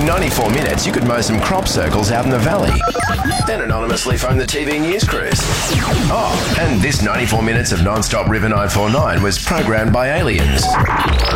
94 minutes, you could mow some crop circles out in the valley. Then anonymously phone the TV news crews. Oh, and this 94 minutes of non-stop River 949 was programmed by aliens.